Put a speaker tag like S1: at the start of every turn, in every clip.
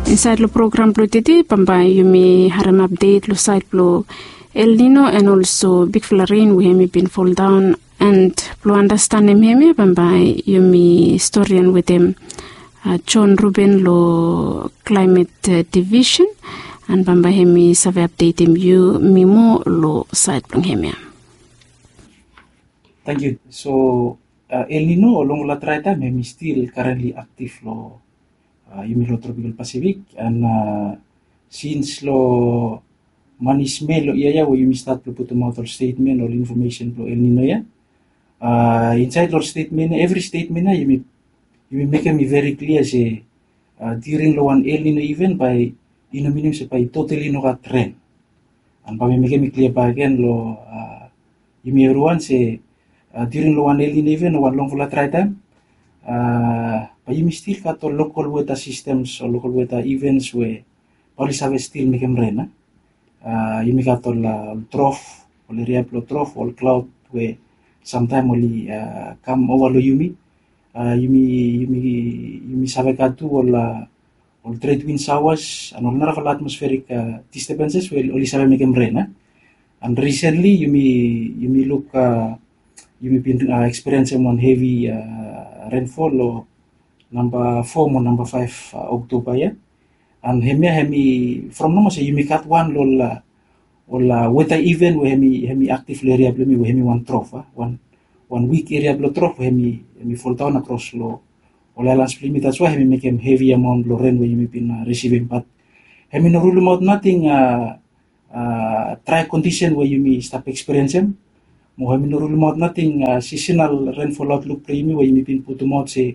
S1: Inside the program plo titi pamba yumi haram update lo side plo El Nino and also big flooding we have been fall down and plo understand him pamba yumi historian with him John Ruben lo climate division and pamba hemi survey update him you mimo lo side plo hemi.
S2: Thank you. So El Nino along la traita may still currently active lo yumi lo tropical Pacific and since lo manisme lo iya we yumi start lo put out statement or information lo El Nino ya inside lo statement every statement na yumi make me very clear say during lo one El Nino event by inominim se by totally no got trend and by make me clear by again lo yumi everyone say during lo one El Nino event one long for la try time but you still got local weather systems or local weather events where police have still make them rain. You make out all trough, all reliable trough, all cloud where sometime only come over lo yumi. Yumi savekatu all trade wind showers and all narrow atmospheric disturbances where only save make them rain. And recently yumi look yumi been experiencing one heavy rainfall or number 4 or number 5 October ya and hemi from no say yumi cut one lola weather event where hemi active area blumi where hemi one trough one weak area blow trough hemi fall down across lo all islands limit that's why hemi make him heavy amount lo rain where yumi been receiving but hemi no rule out nothing dry condition where yumi stop experiencing mo hemi no rule out nothing seasonal rainfall outlook pre yumi where yumi been put out say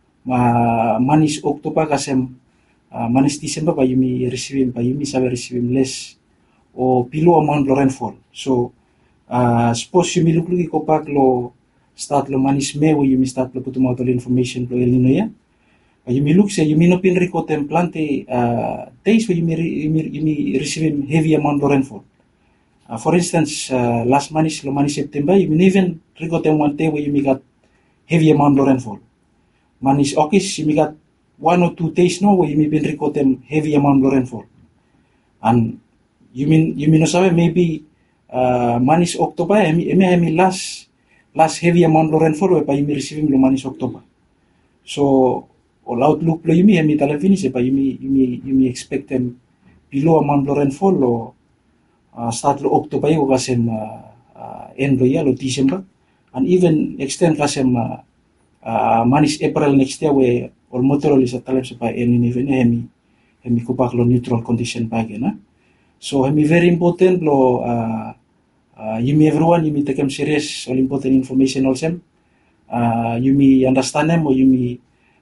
S2: manis October kasem manis December pa yumi sabe receiving less or below amount lo rainfall so suppose yumi look ko pak lo start lo manis May where yumi start lo putum out information lo El Nino ya yumi look say yumi no pin record plante days where yumi receiving heavy amount lo rainfall for instance last manis September yumi even record one day where yumi got heavy amount lo rainfall manis August you got 1 or 2 days now where you may been record them heavy amount of rainfall and you mean no sabe maybe manis October I last heavy amount of rainfall where you may receiving lo manis October so all outlook lo you may tala finish pa you may expect them below amount of rainfall lo start lo October yo kasem end lo ya lo December and even extend kasem manis April next year where all motor is a talent by El Nino hemi kupak lo neutral condition bagi na so hemi very important lo yumi everyone yumi take them serious all important information also yumi understand them or yumi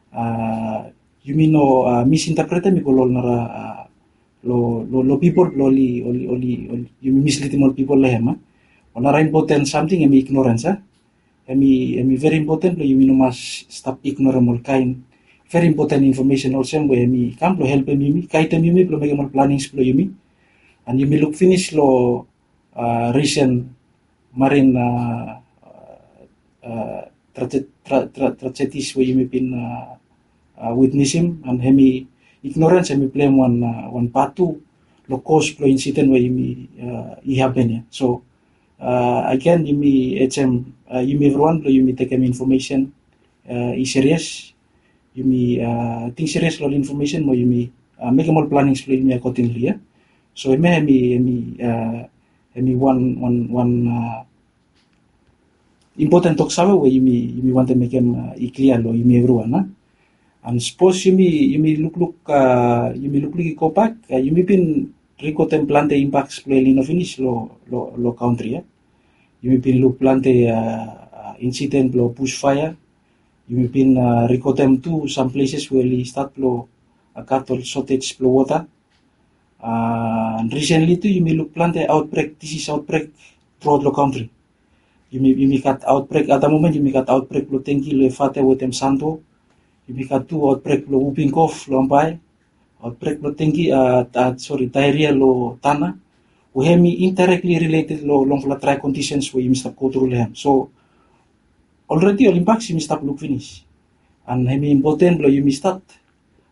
S2: no misinterpret them because nara lo people only yumi misleading all people lehem or nara important something yumi ignorance Emi very important lo yumi no mas stop ignorable kind very important information also where yumi come lo help yumi kaitem yumi lo make more plannings lo yumi and yumi look finish lo recent marine tragedies where yumi been witnessing and hemi ignorance hemi blame one patu lo cause lo incident where yumi happen so again yumi yumi everyone lo yumi take information is serious yumi think serious lo information mo yumi make more plannings lo yumi accordingly ya so hemi one important talk sabe where yumi want to make him clear lo yumi everyone and suppose yumi look ko back yumi been record and plante impacts lo El Nino finish lo country ya yumi been look plante incident lo bushfire yumi been record them to some places where we start lo cattle shortage lo water and recently too yumi look plante outbreak disease outbreak throughout lo country yumi got outbreak at the moment yumi got outbreak lo tengi lo fate with them santo yumi got 2 outbreak lo whooping cough lo ambai outbreak lo tengi diarrhea lo tana we hemi indirectly related lo long dry conditions where you stop go through them so already all impacts you stop look finish and hemi important lo you start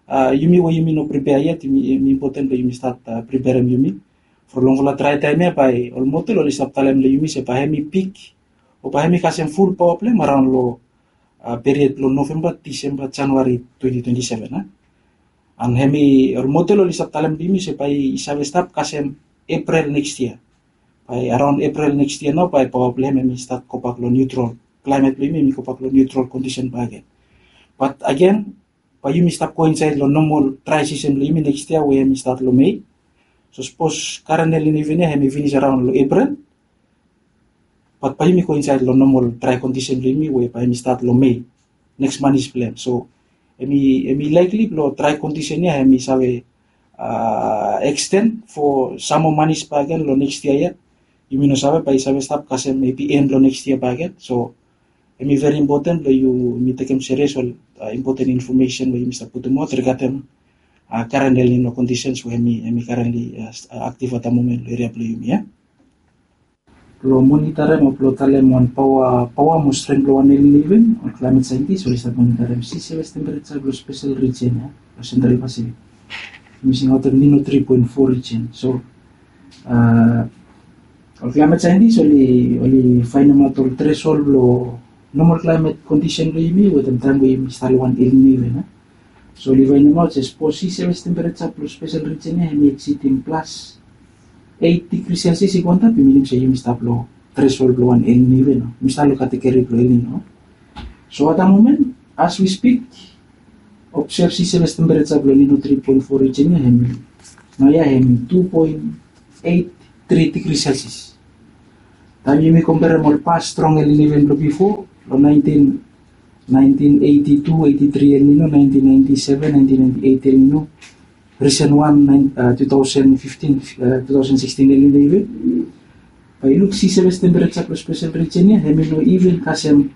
S2: Yumi wa yumi no prepare yet, yumi important la yumi start prepare yumi. For long la try time ya by almost lo start talem la yumi se pa hemi peak o pa hemi kasem full power play around lo period lo November, December, January 2027 and hemi almost lo start talem yumi se pa isabe start kasem April next year. By around April next year no by power play hemi start kopak lo neutral climate play hemi kopak lo neutral condition pa again. But again, pa yumi start coincide lo normal dry season yumi next year we hemi start lo May. So suppose currently hemi finish around lo April. But pa yumi coincide lo normal dry condition yumi we pa hemi start lo May. Next month is plan. So hemi likely lo dry condition ya hemi sabe extend for summer months pa again lo next year ya. Yumi no sabe pa isabe start kasi maybe end lo next year pa again. So hemi very important lo you take serious all important information lo you start put mo regarding currently no conditions we hemi currently active at the moment lo area lo yumi ya. Lo monitor mo lo talem on power mo strength lo anel even on climate scientist so start monitor sea surface temperature lo special region ya lo Central Pacific. Missing out Nino 3.4 region. So climate scientist only find out all threshold lo normal climate condition lo yumi with the time we install one El Niño. So li find out says sea surface temperature plus special region ya hemi exceeding plus 8 degrees Celsius iguanta piminim sa yumi stop lo threshold lo one El Niño no. Mistalo category lo El Niño. So at the moment as we speak observe sea surface temperature lo Nino 3.4 region ya hemi Maya hemi 2.83 degrees Celsius. Tayo may compare mo past strong El Niño lo before lo 1982, 83 El Niño, 1997, 1998 El Niño, recent one 2015, 2016 El Niño even. By look sea surface temperature plus special region ya hemi no even kasem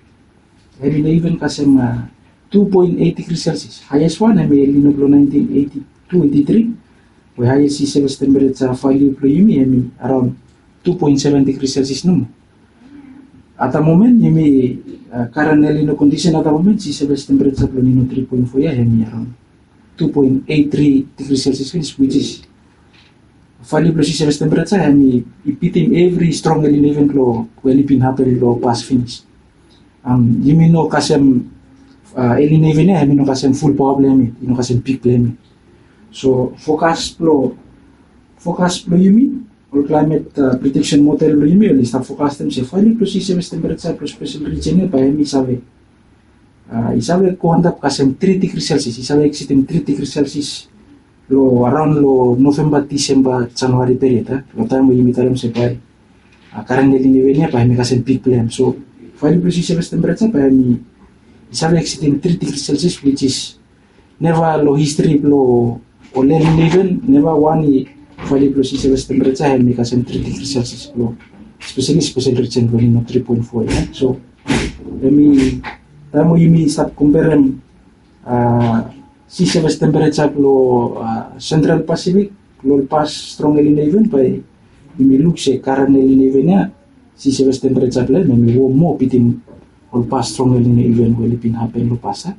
S2: 2.8 degrees Celsius. Highest one hemi El Niño lo 1982, 83. We highest sea surface temperature value lo yumi hemi around 2.7 degrees Celsius no. At the moment yumi current El Niño condition at the moment sea surface temperature lo Nino 3.4 ya hemi around 2.83 degrees Celsius which is value lo sea surface temperature hemi repeating every strong El Niño event lo when been happen lo past finish. Yumi no kasem El Niño event ya hemi no kasem full power play hemi, no kasem peak play hemi. So forecast lo yumi or climate prediction model lo yumi only start forecast them say value plus sea surface temperature plus special region pa hemi isabe ko handap kasem 3 degrees Celsius isabe exceeding 3 degrees Celsius lo around lo November, December, January period lo time mo yumi talem say pa current El Niño event pa hemi kasem peak plan. So value plus sea surface temperature pa hemi isabe exceeding 3 degrees Celsius which is never lo history lo o El Niño event never one value plus sea surface temperature hemi kasem 3 degrees Celsius lo especially special region lo Nino 3.4 ya. So hemi tamo yumi start compare sea surface temperature lo Central Pacific lo past strong El Niño event by yumi look say current El Niño event ya sea surface temperature le hemi wo mo pitim lo past strong El Niño event will been happen lo past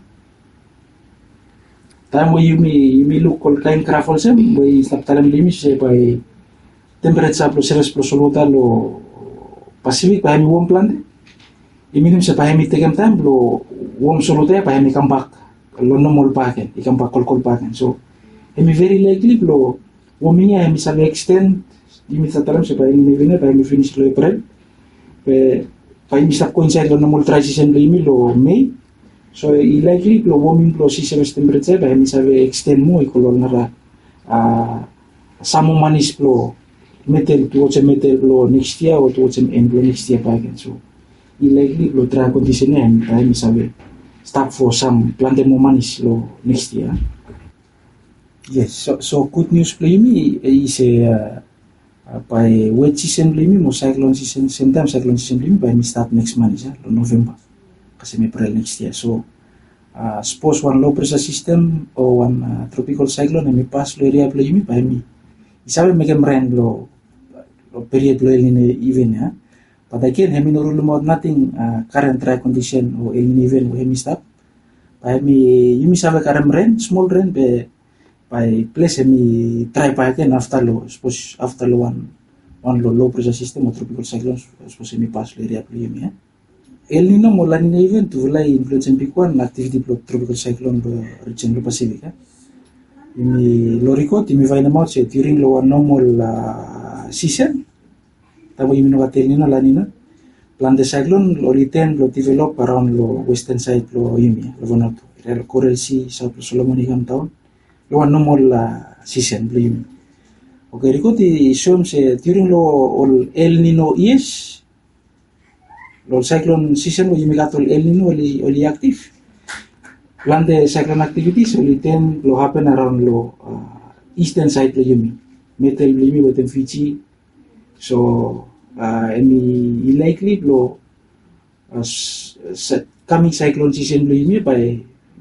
S2: Tamo yumi look all kind craft also by start talem limi say by temperature lo surface lo soluta lo Pacific pa hemi warm plant iminim sa pa hemi tegem time lo warm soluta pa hemi come back lo normal pa ken ikam back kol pa ken. So hemi very likely lo warming ya hemi sabe extend yumi sa talem sa pa hemi nevena pa hemi finish lo April pa hemi start coincide lo normal dry season lo yumi lo May. So likely lo warming lo sea surface temperature pa hemi sabe extend mo ikolol nara summer manis lo metal towards a metal lo next year or towards an end lo next year pa again. So likely lo dry condition ya hemi sabe start for some planted mo manis lo next year. Yes, so good news lo yumi is by wet season lo yumi mo cyclone season same time cyclone season lo yumi pa hemi start next month lo November kasi April next year. So suppose one low pressure system or one tropical cyclone hemi pass lo area lo yumi pa hemi isabe megem rain lo period lo El Niño event ya. But again hemi no rule about nothing current dry condition or El Niño event hemi stop By me, you have a rain, small rain, by place me try by again after low, suppose after one low pressure system or tropical cyclones, suppose me pass area play me. El Nino mo La Nina event to lay influence and pick one activity block tropical cyclone region of Pacific. Me lorico, me find them out during low normal season. Tabo you know El Nino La Nina. Plan the cyclone loriten lo develop around lo western side lo yumi lo vonato. Real Coral Sea, South Solomon town. Lo normal season lo yumi. Okay, ricoti shows during lo El Nino years. Lo cyclone season lo yumi gato El Nino oli active. Plan the cyclone activities only then lo happen around lo eastern side lo yumi. Metal lo yumi within Fiji. So any likely blow coming cyclone season blow yumi by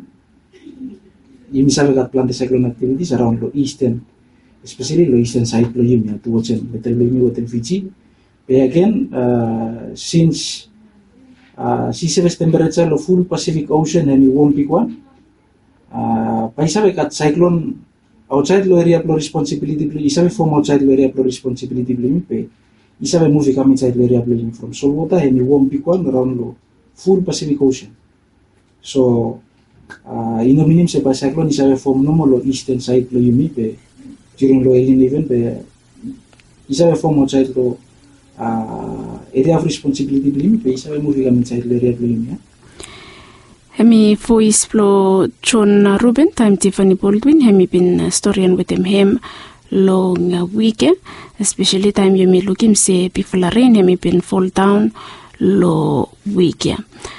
S2: yumi sabe got plan the cyclone activities around the eastern, especially the eastern side blow yumi towards metal blow yumi within Fiji. But again, since sea surface temperature the full Pacific Ocean and warm big one, by sabe got cyclone outside the area blow responsibility blow isabe form outside the area blow responsibility blow yumi. Isabe movie come inside the area playing from saltwater and you won't big one around the full Pacific Ocean. So, in the minimum se by cyclone isabe form normal eastern side lo yumi pe during lo El Nino event pe isabe form outside the area of responsibility lo yumi pe isabe movie come inside the area lo yumi.
S1: Hemi voice plo John Ruben time Tiffany Baldwin hemi bin historian with him long weekend, especially time you may look him say before rain hemi been fall down low weekend.